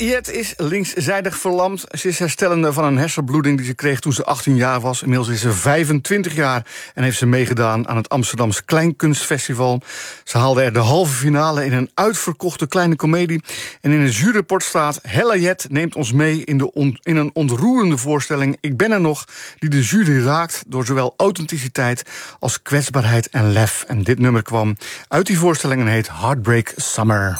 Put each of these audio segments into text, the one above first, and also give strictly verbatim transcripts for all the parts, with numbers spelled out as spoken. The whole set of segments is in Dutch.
Jet is linkszijdig verlamd. Ze is herstellende van een hersenbloeding die ze kreeg toen ze achttien jaar was. Inmiddels is ze vijfentwintig jaar en heeft ze meegedaan aan het Amsterdamse Kleinkunstfestival. Ze haalde er de halve finale in een uitverkochte kleine komedie. En in het juryrapport staat: Hella Jet neemt ons mee in, de on, in een ontroerende voorstelling Ik ben er nog, die de jury raakt door zowel authenticiteit als kwetsbaarheid en lef. En dit nummer kwam uit die voorstelling en heet Heartbreak Summer.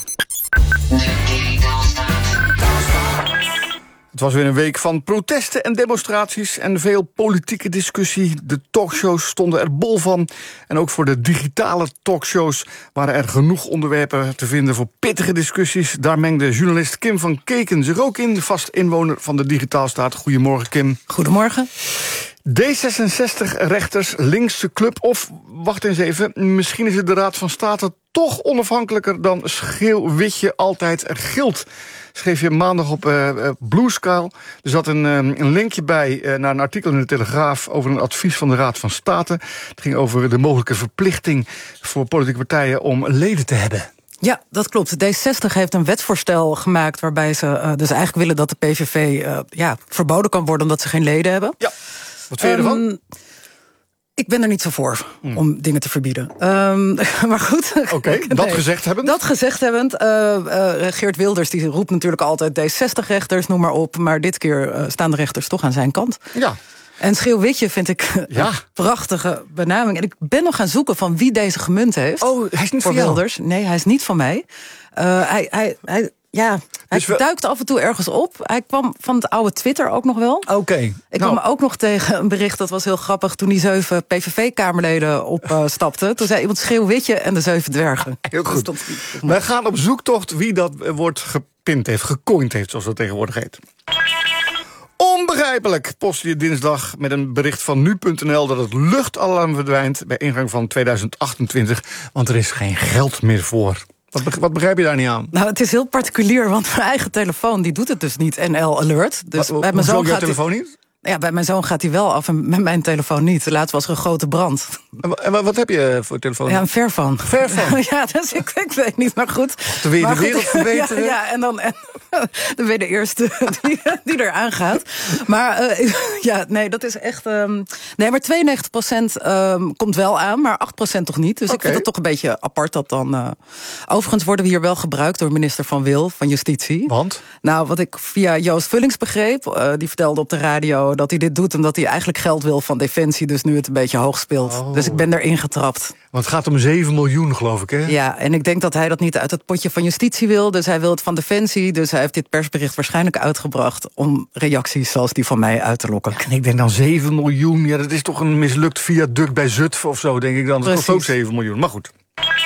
Het was weer een week van protesten en demonstraties en veel politieke discussie. De talkshows stonden er bol van. En ook voor de digitale talkshows waren er genoeg onderwerpen te vinden voor pittige discussies. Daar mengde journalist Kim van Keken zich ook in, vast inwoner van de Digitaalstaat. Goedemorgen, Kim. Goedemorgen. D zesenzestig-rechters, linkse club, of wacht eens even, misschien is het de Raad van State toch onafhankelijker dan Schreeuwwitje altijd gilt. Schreef je maandag op uh, Blue Sky. Er zat een, um, een linkje bij uh, naar een artikel in de Telegraaf over een advies van de Raad van State. Het ging over de mogelijke verplichting voor politieke partijen om leden te hebben. Ja, dat klopt. D zesenzestig heeft een wetsvoorstel gemaakt waarbij ze uh, dus eigenlijk willen dat de P V V uh, ja, verboden kan worden omdat ze geen leden hebben. Ja. Wat vind je um, ervan? Ik ben er niet zo voor mm. om dingen te verbieden. Um, maar goed. Oké, okay, nee. dat gezegd hebbend? Dat gezegd hebbend. Uh, uh, Geert Wilders die roept natuurlijk altijd D zesenzestig-rechters, noem maar op. Maar dit keer uh, staan de rechters toch aan zijn kant. Ja. En Schreeuwwitje vind ik ja. een prachtige benaming. En ik ben nog gaan zoeken van wie deze gemunt heeft. Oh, hij is niet voor van Wilders. Nee, hij is niet van mij. Uh, hij... hij, hij Ja, hij dus we... duikt af en toe ergens op. Hij kwam van het oude Twitter ook nog wel. Oké. Okay. Ik nou. kwam ook nog tegen een bericht, dat was heel grappig, toen die zeven P V V-kamerleden opstapten. Uh, toen zei iemand Schreeuwwitje en de zeven dwergen. Heel goed. Dus wij gaan op zoektocht wie dat woord gepint heeft, gecoind heeft, zoals dat tegenwoordig heet. Onbegrijpelijk postte je dinsdag met een bericht van nu punt n l dat het luchtalarm verdwijnt bij ingang van tweeduizend achtentwintig, want er is geen geld meer voor. Wat, wat begrijp je daar niet aan? Nou, het is heel particulier, want mijn eigen telefoon die doet het dus niet, N L Alert. Dus wat, bij mijn zoon jouw gaat telefoon die... niet? Ja, bij mijn zoon gaat hij wel af en met mijn telefoon niet. Laatst was er een grote brand. En wat, wat heb je voor telefoon? Ja, een Fairphone. Fairphone? Ja, dus ik, ik weet niet, maar goed. Dan wil je de wereld verbeteren? Ja, ja, en dan, en, dan ben je de eerste die, die er aangaat. Maar uh, ja, nee, dat is echt... Um, nee, maar tweeënnegentig procent um, komt wel aan, maar acht procent toch niet. Dus okay. Ik vind het toch een beetje apart dat dan... Uh, overigens worden we hier wel gebruikt door minister Van Wil van Justitie. Want? Nou, wat ik via Joost Vullings begreep, uh, die vertelde op de radio dat hij dit doet omdat hij eigenlijk geld wil van Defensie, dus nu het een beetje hoog speelt. Oh. Dus ik ben erin getrapt. Want het gaat om zeven miljoen, geloof ik, hè? Ja, en ik denk dat hij dat niet uit het potje van Justitie wil. Dus hij wil het van Defensie. Dus hij heeft dit persbericht waarschijnlijk uitgebracht om reacties zoals die van mij uit te lokken. En ik denk dan zeven miljoen, ja, dat is toch een mislukt viaduct bij Zutphen of zo, denk ik dan. Dat kost ook zeven miljoen, maar goed.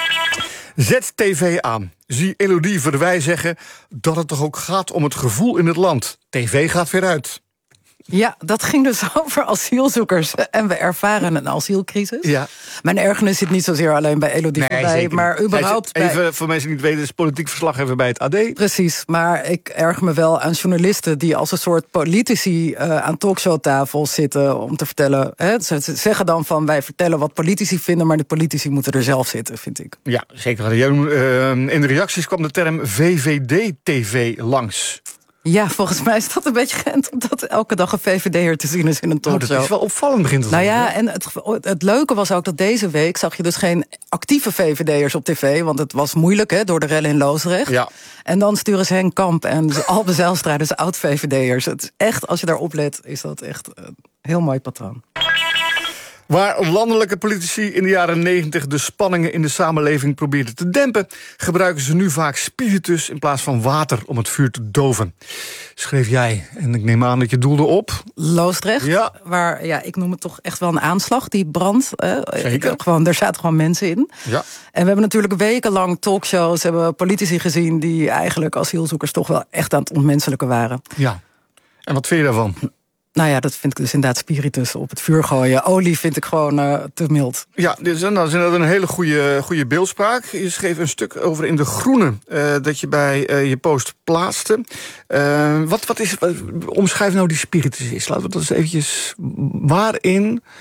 Zet tv aan. Zie Elodie Verwij zeggen dat het toch ook gaat om het gevoel in het land. tv gaat weer uit. Ja, dat ging dus over asielzoekers. En we ervaren een asielcrisis. Ja. Mijn ergernis zit niet zozeer alleen bij Elodie nee, Verwij, maar überhaupt bij... Even bij... voor mensen die het weten, is politiek verslaggever bij het A D. Precies, maar ik erger me wel aan journalisten die als een soort politici uh, aan talkshowtafels zitten om te vertellen. Hè, ze zeggen dan van wij vertellen wat politici vinden, maar de politici moeten er zelf zitten, vind ik. Ja, zeker. In de reacties kwam de term V V D-T V langs. Ja, volgens mij is dat een beetje geënt omdat elke dag een V V D'er te zien is in een talkshow. Oh, dat is wel opvallend, begint het. Nou ja, en het, het leuke was ook dat deze week zag je dus geen actieve V V D'ers op tv, want het was moeilijk, hè, door de rellen in Loosdrecht. Ja. En dan sturen ze Henk Kamp en Albe Zijlstra, dus oud-V V D'ers. Het is echt, als je daarop let, is dat echt een heel mooi patroon. Waar landelijke politici in de jaren negentig de spanningen in de samenleving probeerden te dempen, gebruiken ze nu vaak spiritus in plaats van water om het vuur te doven. Schreef jij, en ik neem aan dat je doelde op Loosdrecht, ja. waar, ja, ik noem het toch echt wel een aanslag, die brand. Eh, Zeker. Ik, gewoon, er zaten gewoon mensen in. Ja. En we hebben natuurlijk wekenlang talkshows, hebben politici gezien die eigenlijk asielzoekers toch wel echt aan het onmenselijke waren. Ja. En wat vind je daarvan? Nou ja, dat vind ik dus inderdaad spiritus op het vuur gooien. Olie vind ik gewoon uh, te mild. Ja, dit is, nou, is dat een hele goede, goede beeldspraak. Je schreef een stuk over in De Groene uh, dat je bij uh, je post plaatste. Uh, wat, wat is, wat, omschrijf nou die spiritus is. Laten we dat eens eventjes... Waarin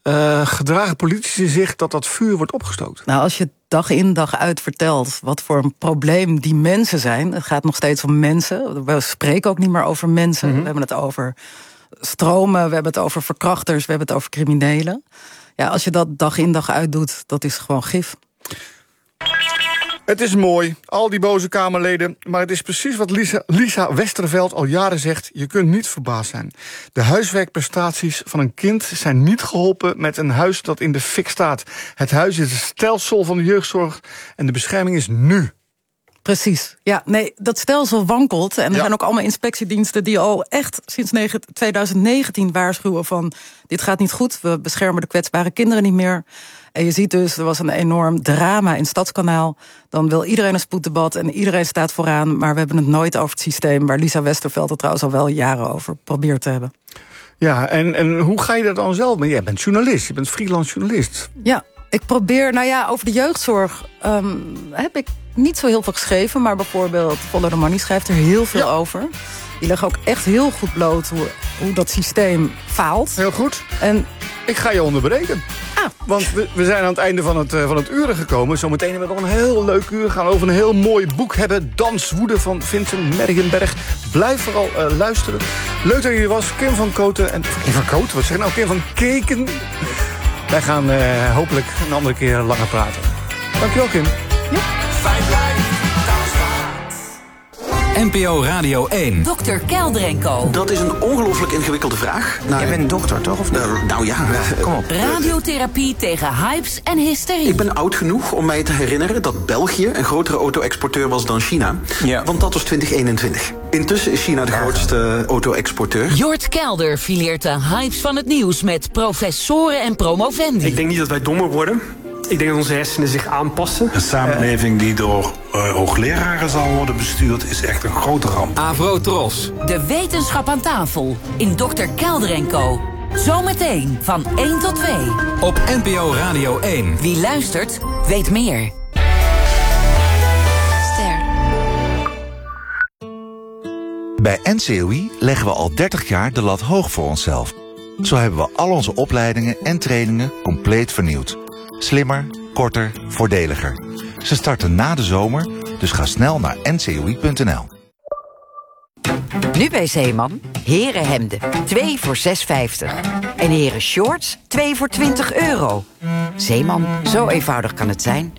uh, gedragen politici zich dat dat vuur wordt opgestookt? Nou, als je dag in dag uit vertelt wat voor een probleem die mensen zijn. Het gaat nog steeds om mensen. We spreken ook niet meer over mensen. Mm-hmm. We hebben het over stromen, we hebben het over verkrachters, we hebben het over criminelen. Ja, als je dat dag in dag uit doet, dat is gewoon gif. Het is mooi, al die boze Kamerleden, maar het is precies wat Lisa, Lisa Westerveld al jaren zegt. Je kunt niet verbaasd zijn. De huiswerkprestaties van een kind zijn niet geholpen met een huis dat in de fik staat. Het huis is het stelsel van de jeugdzorg en de bescherming is nu. Precies. Ja, nee, dat stelsel wankelt. En er ja. zijn ook allemaal inspectiediensten die al echt sinds twintig negentien waarschuwen van dit gaat niet goed. We beschermen de kwetsbare kinderen niet meer. En je ziet dus, er was een enorm drama in Stadskanaal. Dan wil iedereen een spoeddebat en iedereen staat vooraan. Maar we hebben het nooit over het systeem, waar Lisa Westerveld het trouwens al wel jaren over probeert te hebben. Ja, en, en hoe ga je dat dan zelf? Maar jij bent journalist, je bent freelance journalist. Ja, ik probeer, nou ja, over de jeugdzorg um, heb ik niet zo heel veel geschreven. Maar bijvoorbeeld Follow the Money schrijft er heel veel ja. over. Die leggen ook echt heel goed bloot hoe, hoe dat systeem faalt. Heel goed. En ik ga je onderbreken. Ah. Want we, we zijn aan het einde van het, uh, van het uren gekomen. Zometeen hebben we nog een heel leuk uur. Gaan over een heel mooi boek hebben. Danswoede van Vincent Mergenberg. Blijf vooral uh, luisteren. Leuk dat je was. Kim van Koten. En, Kim van Koten? Wat zeg je nou? Kim van Keken. Wij gaan uh, hopelijk een andere keer langer praten. Dankjewel, Kim. Ja. N P O Radio één. dokter Keldrenko. Dat is een ongelooflijk ingewikkelde vraag. Nou, Jij bent dokter, toch? Of uh, nou ja, uh, kom op. Radiotherapie tegen hypes en hysterie. Ik ben oud genoeg om mij te herinneren dat België een grotere auto-exporteur was dan China. Ja. Want dat was twintig eenentwintig. Intussen is China de ja. grootste auto-exporteur. Jort Kelder fileert de hypes van het nieuws met professoren en promovendi. Ik denk niet dat wij dommer worden. Ik denk dat onze hersenen zich aanpassen. Een samenleving die door uh, hoogleraren zal worden bestuurd is echt een grote ramp. Avrotros. De wetenschap aan tafel in dokter Keldrenko. Zometeen van één tot twee. Op N P O Radio één. Wie luistert, weet meer. Ster. Bij N C O I leggen we al dertig jaar de lat hoog voor onszelf. Zo hebben we al onze opleidingen en trainingen compleet vernieuwd. Slimmer, korter, voordeliger. Ze starten na de zomer, dus ga snel naar n c o i punt n l. Nu bij Zeeman, herenhemden, twee voor zes vijftig. En heren shorts, twee voor twintig euro. Zeeman, zo eenvoudig kan het zijn.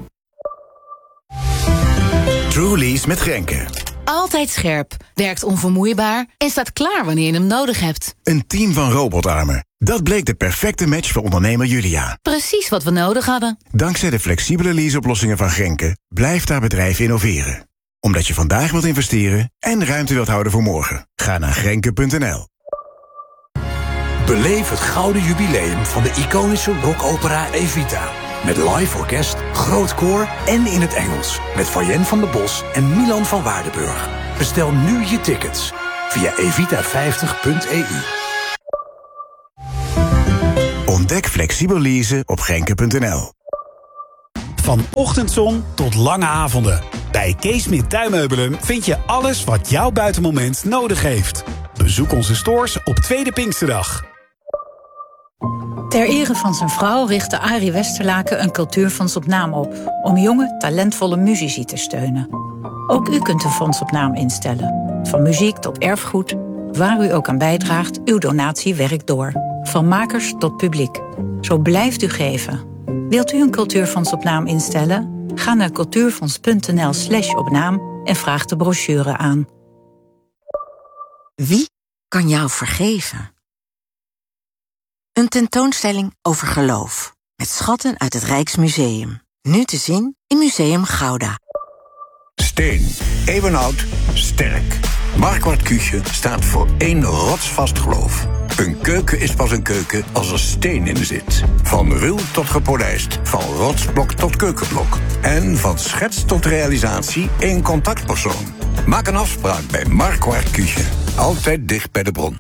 Trulies met Grenke. Altijd scherp, werkt onvermoeibaar en staat klaar wanneer je hem nodig hebt. Een team van robotarmen. Dat bleek de perfecte match voor ondernemer Julia. Precies wat we nodig hadden. Dankzij de flexibele leaseoplossingen van Grenke blijft haar bedrijf innoveren. Omdat je vandaag wilt investeren en ruimte wilt houden voor morgen. Ga naar grenke punt n l. Beleef het gouden jubileum van de iconische rockopera Evita. Met live orkest, groot koor en in het Engels. Met Fayen van der Bos en Milan van Waardenburg. Bestel nu je tickets via evita vijftig punt e u. Ontdek flexibel leasen op grenke punt n l. Van ochtendzon tot lange avonden. Bij Kees Smit Tuinmeubelen vind je alles wat jouw buitenmoment nodig heeft. Bezoek onze stores op Tweede Pinksterdag. Ter ere van zijn vrouw richtte Arie Westerlaken een cultuurfonds op naam op... om jonge, talentvolle muzici te steunen. Ook u kunt een fonds op naam instellen. Van muziek tot erfgoed, waar u ook aan bijdraagt, uw donatie werkt door. Van makers tot publiek. Zo blijft u geven. Wilt u een cultuurfonds op naam instellen? Ga naar cultuurfonds punt n l slash op naam en vraag de brochure aan. Wie kan jou vergeven? Een tentoonstelling over geloof. Met schatten uit het Rijksmuseum. Nu te zien in Museum Gouda. Steen, eeuwenoud, sterk. Marquardt Küche staat voor één rotsvast geloof. Een keuken is pas een keuken als er steen in zit. Van ruw tot gepolijst, van rotsblok tot keukenblok. En van schets tot realisatie één contactpersoon. Maak een afspraak bij Marquardt Küche. Altijd dicht bij de bron.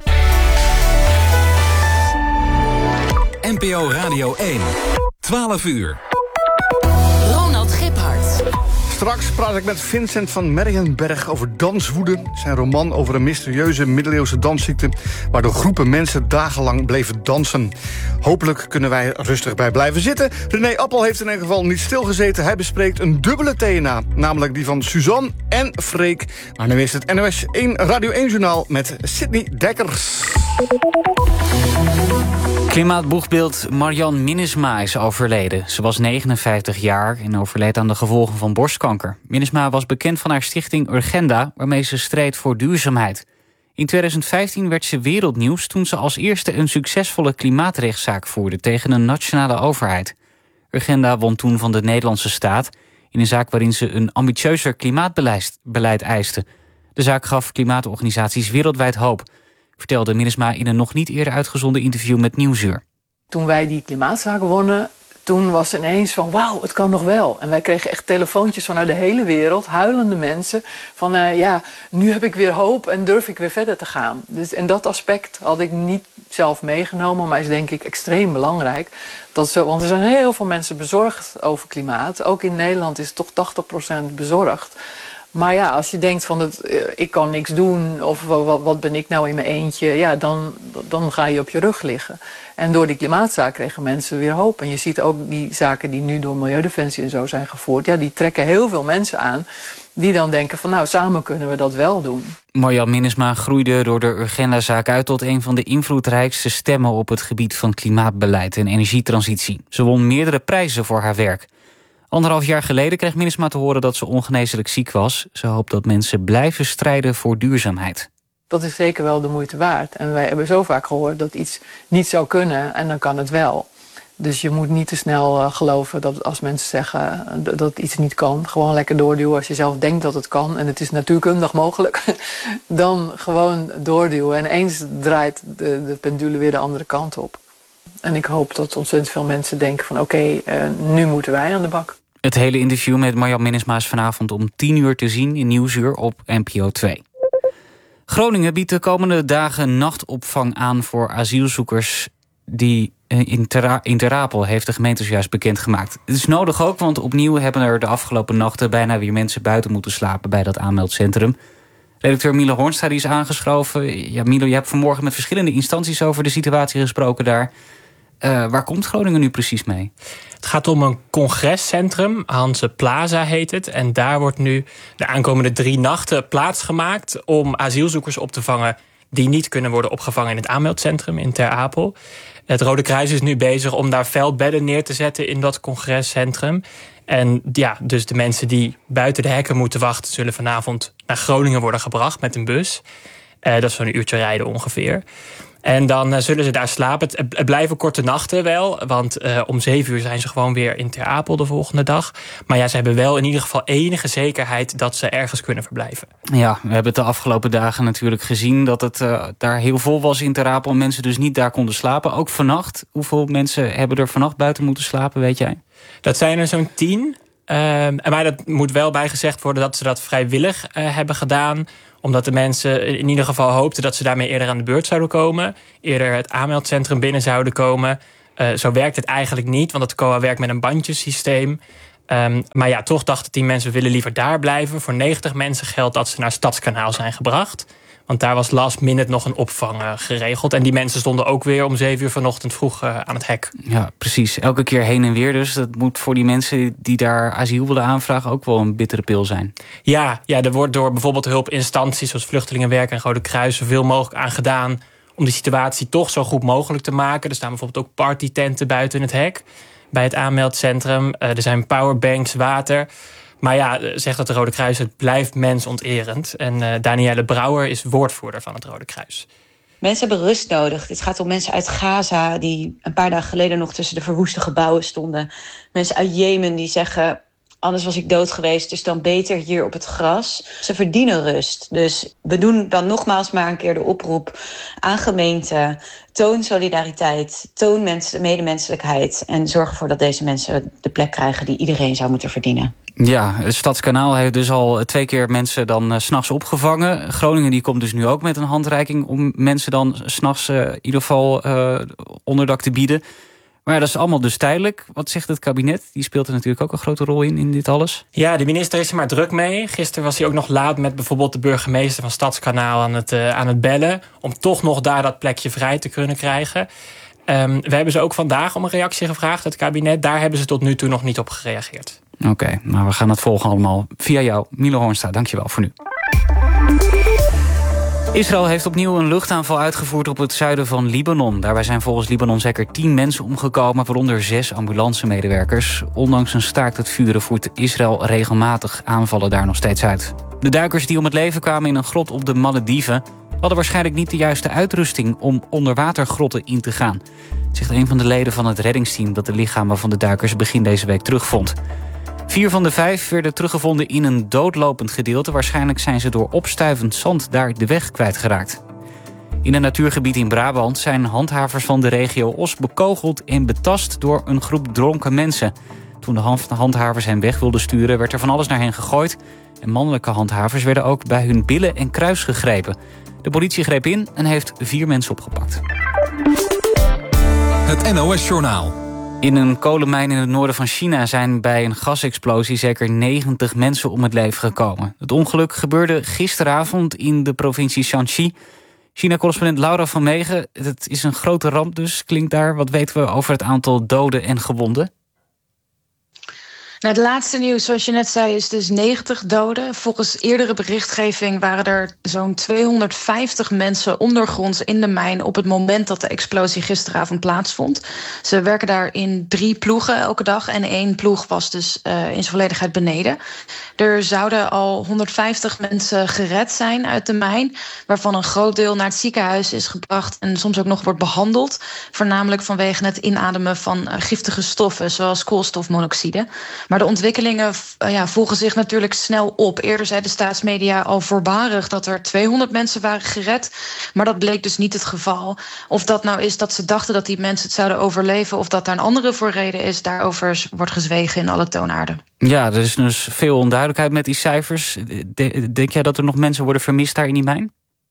N P O Radio één. twaalf uur. Ronald Giphart. Straks praat ik met Vincent van Mergenberg over danswoede. Zijn roman over een mysterieuze middeleeuwse dansziekte waardoor groepen mensen dagenlang bleven dansen. Hopelijk kunnen wij rustig bij blijven zitten. René Appel heeft in ieder geval niet stilgezeten. Hij bespreekt een dubbele T N A, namelijk die van Suzanne en Freek. Maar nu is het N O S één Radio één-journaal met Sidney Dekkers. Klimaatboegbeeld Marianne Minnesma is overleden. Ze was negenenvijftig jaar en overleed aan de gevolgen van borstkanker. Minnesma was bekend van haar stichting Urgenda, waarmee ze streed voor duurzaamheid. In tweeduizend vijftien werd ze wereldnieuws toen ze als eerste een succesvolle klimaatrechtszaak voerde tegen een nationale overheid. Urgenda won toen van de Nederlandse staat in een zaak waarin ze een ambitieuzer klimaatbeleid eiste. De zaak gaf klimaatorganisaties wereldwijd hoop, vertelde Minnesma in een nog niet eerder uitgezonden interview met Nieuwsuur. Toen wij die klimaatzaak wonnen, toen was het ineens van wauw, het kan nog wel. En wij kregen echt telefoontjes vanuit de hele wereld, huilende mensen, van uh, ja, nu heb ik weer hoop en durf ik weer verder te gaan. Dus, en dat aspect had ik niet zelf meegenomen, maar is denk ik extreem belangrijk. Dat zo, want er zijn heel veel mensen bezorgd over klimaat. Ook in Nederland is toch tachtig procent bezorgd. Maar ja, als je denkt van het, ik kan niks doen of wat, wat ben ik nou in mijn eentje, ja, dan, dan ga je op je rug liggen. En door die klimaatzaak kregen mensen weer hoop. En je ziet ook die zaken die nu door Milieudefensie en zo zijn gevoerd, ja, die trekken heel veel mensen aan die dan denken van nou, samen kunnen we dat wel doen. Marianne Minnesma groeide door de Urgenda-zaak uit tot een van de invloedrijkste stemmen op het gebied van klimaatbeleid en energietransitie. Ze won meerdere prijzen voor haar werk. Anderhalf jaar geleden kreeg Minnesma te horen dat ze ongeneeslijk ziek was. Ze hoopt dat mensen blijven strijden voor duurzaamheid. Dat is zeker wel de moeite waard. En wij hebben zo vaak gehoord dat iets niet zou kunnen en dan kan het wel. Dus je moet niet te snel uh, geloven dat als mensen zeggen uh, dat iets niet kan. Gewoon lekker doorduwen als je zelf denkt dat het kan. En het is natuurkundig mogelijk. Dan gewoon doorduwen. En eens draait de, de pendule weer de andere kant op. En ik hoop dat ontzettend veel mensen denken van oké, okay, uh, nu moeten wij aan de bak. Het hele interview met Marianne Minnesma is vanavond om tien uur te zien in Nieuwsuur op N P O twee. Groningen biedt de komende dagen nachtopvang aan voor asielzoekers die in Ter, in Ter Apel, heeft de gemeente zojuist bekendgemaakt. Het is nodig ook, want opnieuw hebben er de afgelopen nachten bijna weer mensen buiten moeten slapen bij dat aanmeldcentrum. Redacteur Milo Hornstra die is aangeschoven. Ja, Milo, je hebt vanmorgen met verschillende instanties over de situatie gesproken daar. Uh, waar komt Groningen nu precies mee? Het gaat om een congrescentrum, Hanse Plaza heet het. En daar wordt nu de aankomende drie nachten plaatsgemaakt om asielzoekers op te vangen die niet kunnen worden opgevangen in het aanmeldcentrum in Ter Apel. Het Rode Kruis is nu bezig om daar veldbedden neer te zetten in dat congrescentrum. En ja, dus de mensen die buiten de hekken moeten wachten zullen vanavond naar Groningen worden gebracht met een bus. Uh, dat is zo'n uurtje rijden ongeveer. En dan uh, zullen ze daar slapen. Het, het blijven korte nachten wel. Want uh, om zeven uur zijn ze gewoon weer in Ter Apel de volgende dag. Maar ja, ze hebben wel in ieder geval enige zekerheid dat ze ergens kunnen verblijven. Ja, we hebben het de afgelopen dagen natuurlijk gezien dat het uh, daar heel vol was in Ter Apel. En mensen dus niet daar konden slapen. Ook vannacht. Hoeveel mensen hebben er vannacht buiten moeten slapen, weet jij? Dat zijn er zo'n tien. Uh, maar dat moet wel bijgezegd worden dat ze dat vrijwillig uh, hebben gedaan. Omdat de mensen in ieder geval hoopten dat ze daarmee eerder aan de beurt zouden komen. Eerder het aanmeldcentrum binnen zouden komen. Uh, zo werkt het eigenlijk niet, want het C O A werkt met een bandjesysteem. Um, maar ja, toch dachten tien mensen willen liever daar blijven. Voor negentig mensen geldt dat ze naar Stadskanaal zijn gebracht. Want daar was last minute nog een opvang uh, geregeld. En die mensen stonden ook weer om zeven uur vanochtend vroeg uh, aan het hek. Ja, precies. Elke keer heen en weer dus. Dat moet voor die mensen die daar asiel willen aanvragen ook wel een bittere pil zijn. Ja, ja, er wordt door bijvoorbeeld hulpinstanties zoals Vluchtelingenwerk en Rode Kruis zoveel mogelijk aan gedaan om de situatie toch zo goed mogelijk te maken. Er staan bijvoorbeeld ook partytenten buiten het hek bij het aanmeldcentrum. Uh, er zijn powerbanks, water. Maar ja, zegt dat de Rode Kruis, het blijft mensonterend. En uh, Danielle Brouwer is woordvoerder van het Rode Kruis. Mensen hebben rust nodig. Dit gaat om mensen uit Gaza die een paar dagen geleden nog tussen de verwoeste gebouwen stonden. Mensen uit Jemen die zeggen, anders was ik dood geweest, dus dan beter hier op het gras. Ze verdienen rust. Dus we doen dan nogmaals maar een keer de oproep aan gemeenten. Toon solidariteit, toon mens- medemenselijkheid en zorg ervoor dat deze mensen de plek krijgen die iedereen zou moeten verdienen. Ja, het Stadskanaal heeft dus al twee keer mensen dan uh, 's nachts opgevangen. Groningen die komt dus nu ook met een handreiking om mensen dan 's nachts uh, in ieder geval uh, onderdak te bieden. Maar ja, dat is allemaal dus tijdelijk. Wat zegt het kabinet? Die speelt er natuurlijk ook een grote rol in, in dit alles. Ja, de minister is er maar druk mee. Gisteren was hij ook nog laat met bijvoorbeeld de burgemeester van Stadskanaal aan het, uh, aan het bellen. Om toch nog daar dat plekje vrij te kunnen krijgen. Um, we hebben ze ook vandaag om een reactie gevraagd, het kabinet. Daar hebben ze tot nu toe nog niet op gereageerd. Oké, okay, nou we gaan het volgen allemaal via jou. Milo Hoornstra, dankjewel voor nu. Israël heeft opnieuw een luchtaanval uitgevoerd op het zuiden van Libanon. Daarbij zijn volgens Libanon zeker tien mensen omgekomen, waaronder zes ambulancemedewerkers. Ondanks een staakt het vuren voert Israël regelmatig aanvallen daar nog steeds uit. De duikers die om het leven kwamen in een grot op de Malediven hadden waarschijnlijk niet de juiste uitrusting om onderwatergrotten in te gaan, zegt een van de leden van het reddingsteam dat de lichamen van de duikers begin deze week terugvond. Vier van de vijf werden teruggevonden in een doodlopend gedeelte. Waarschijnlijk zijn ze door opstuivend zand daar de weg kwijtgeraakt. In een natuurgebied in Brabant zijn handhavers van de regio Os bekogeld en betast door een groep dronken mensen. Toen de handhavers hen weg wilden sturen, werd er van alles naar hen gegooid. En mannelijke handhavers werden ook bij hun billen en kruis gegrepen. De politie greep in en heeft vier mensen opgepakt. Het N O S-journaal. In een kolenmijn in het noorden van China zijn bij een gasexplosie zeker negentig mensen om het leven gekomen. Het ongeluk gebeurde gisteravond in de provincie Shanxi. China-correspondent Laura van Meegen, het is een grote ramp dus, klinkt daar. Wat weten we over het aantal doden en gewonden? Nou, het laatste nieuws, zoals je net zei, is dus negentig doden. Volgens eerdere berichtgeving waren er zo'n tweehonderdvijftig mensen ondergronds in de mijn op het moment dat de explosie gisteravond plaatsvond. Ze werken daar in drie ploegen elke dag en één ploeg was dus uh, in zijn volledigheid beneden. Er zouden al honderdvijftig mensen gered zijn uit de mijn, waarvan een groot deel naar het ziekenhuis is gebracht en soms ook nog wordt behandeld. Voornamelijk vanwege het inademen van uh, giftige stoffen, zoals koolstofmonoxide. Maar de ontwikkelingen uh, ja, volgen zich natuurlijk snel op. Eerder zei de staatsmedia al voorbarig dat er tweehonderd mensen waren gered. Maar dat bleek dus niet het geval. Of dat nou is dat ze dachten dat die mensen het zouden overleven, of dat daar een andere voor reden is, daarover wordt gezwegen in alle toonaarden. Ja, er is dus veel onduidelijkheid met die cijfers. Denk jij dat er nog mensen worden vermist daar in die mijn?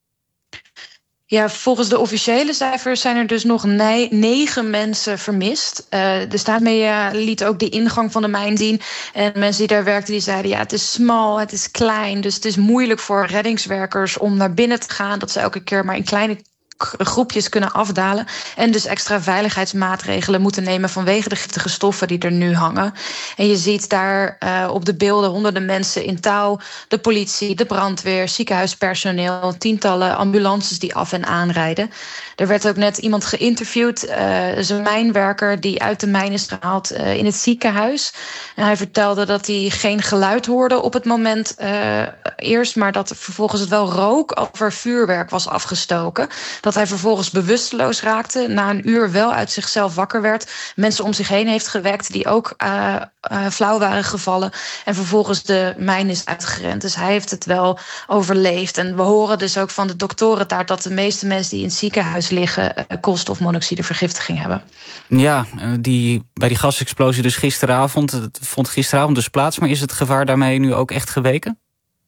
Ja, volgens de officiële cijfers zijn er dus nog ne- negen mensen vermist. Uh, de staatsmedia liet ook de ingang van de mijn zien. En mensen die daar werkten, die zeiden, ja, het is smal, het is klein. Dus het is moeilijk voor reddingswerkers om naar binnen te gaan. Dat ze elke keer maar in kleine groepjes kunnen afdalen. En dus extra veiligheidsmaatregelen moeten nemen vanwege de giftige stoffen die er nu hangen. En je ziet daar uh, op de beelden honderden mensen in touw. De politie, de brandweer, ziekenhuispersoneel, tientallen ambulances die af en aanrijden. Er werd ook net iemand geïnterviewd, uh, is een mijnwerker die uit de mijn is gehaald uh, in het ziekenhuis. En hij vertelde dat hij geen geluid hoorde op het moment uh, eerst, maar dat vervolgens het wel rook over vuurwerk was afgestoken. Dat hij vervolgens bewusteloos raakte, na een uur wel uit zichzelf wakker werd, mensen om zich heen heeft gewekt die ook uh, uh, flauw waren gevallen en vervolgens de mijn is uitgerend. Dus hij heeft het wel overleefd. En we horen dus ook van de doktoren daar dat de meeste mensen die in het ziekenhuis liggen uh, koolstofmonoxidevergiftiging hebben. Ja, die, bij die gasexplosie dus gisteravond, het vond gisteravond dus plaats, maar is het gevaar daarmee nu ook echt geweken?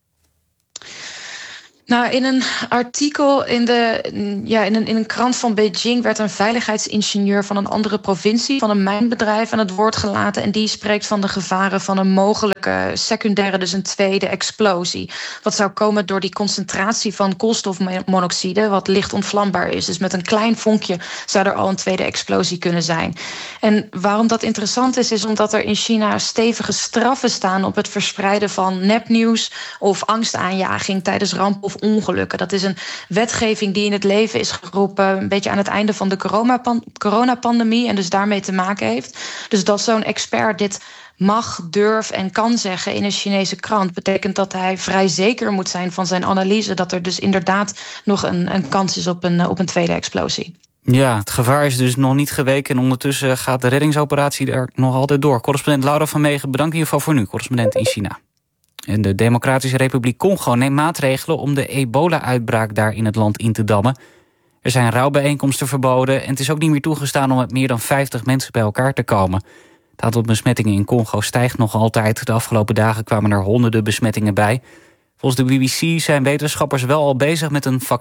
Nou, in een artikel in, de, ja, in, een, in een krant van Beijing werd een veiligheidsingenieur van een andere provincie, van een mijnbedrijf, aan het woord gelaten. En die spreekt van de gevaren van een mogelijke secundaire, dus een tweede explosie. Wat zou komen door die concentratie van koolstofmonoxide, wat licht ontvlambaar is. Dus met een klein vonkje zou er al een tweede explosie kunnen zijn. En waarom dat interessant is, is omdat er in China stevige straffen staan op het verspreiden van nepnieuws of angstaanjaging tijdens rampen of ongelukken. Dat is een wetgeving die in het leven is geroepen een beetje aan het einde van de coronapandemie en dus daarmee te maken heeft. Dus dat zo'n expert dit mag, durft en kan zeggen in een Chinese krant, betekent dat hij vrij zeker moet zijn van zijn analyse dat er dus inderdaad nog een, een kans is op een, op een tweede explosie. Ja, het gevaar is dus nog niet geweken en ondertussen gaat de reddingsoperatie er nog altijd door. Correspondent Laura van Meegen, bedankt in ieder geval voor nu, correspondent in China. En de Democratische Republiek Congo neemt maatregelen om de ebola-uitbraak daar in het land in te dammen. Er zijn rouwbijeenkomsten verboden en het is ook niet meer toegestaan om met meer dan vijftig mensen bij elkaar te komen. Het aantal besmettingen in Congo stijgt nog altijd. De afgelopen dagen kwamen er honderden besmettingen bij. Volgens de B B C zijn wetenschappers wel al bezig met een vaccin